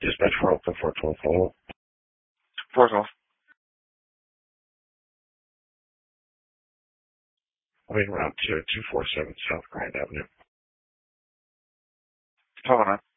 Dispatch for open for 12 follow. Portsmouth. Waiting route to 247 South Grand Avenue. Hold on.